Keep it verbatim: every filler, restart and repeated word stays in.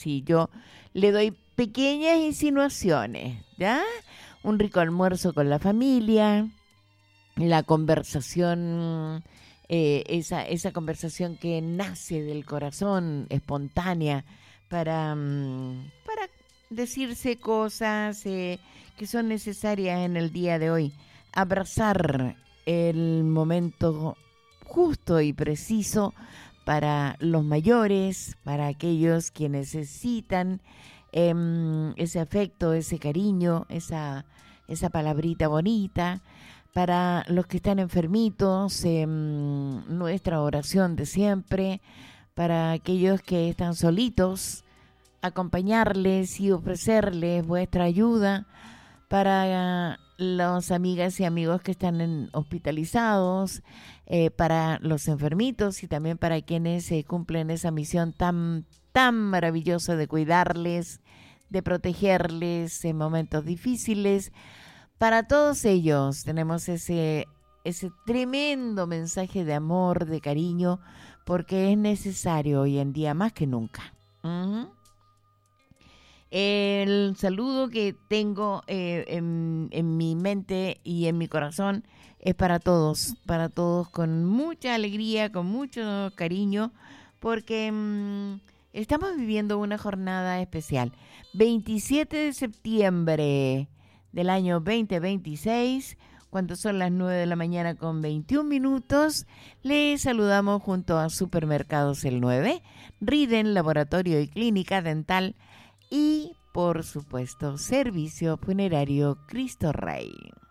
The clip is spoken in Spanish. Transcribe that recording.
Sí, yo le doy pequeñas insinuaciones, ¿ya? Un rico almuerzo con la familia, la conversación, eh, esa, esa conversación que nace del corazón, espontánea, para, mm, para decirse cosas eh, que son necesarias en el día de hoy. Abrazar el momento justo y preciso para los mayores, para aquellos que necesitan em, ese afecto, ese cariño, esa, esa palabrita bonita. Para los que están enfermitos, em, nuestra oración de siempre. Para aquellos que están solitos, acompañarles y ofrecerles vuestra ayuda. Para las amigas y amigos que están en- hospitalizados, eh, para los enfermitos y también para quienes eh, cumplen esa misión tan, tan maravillosa de cuidarles, de protegerles en momentos difíciles. Para todos ellos tenemos ese, ese tremendo mensaje de amor, de cariño, porque es necesario hoy en día más que nunca. Ujú. El saludo que tengo eh, en, en mi mente y en mi corazón es para todos, para todos con mucha alegría, con mucho cariño, porque mm, estamos viviendo una jornada especial. veintisiete de septiembre del año veinte veintiséis, cuando son las nueve de la mañana con veintiún minutos, les saludamos junto a Supermercados El nueve, Riden Laboratorio y Clínica Dental y, por supuesto, Servicio Funerario Cristo Rey.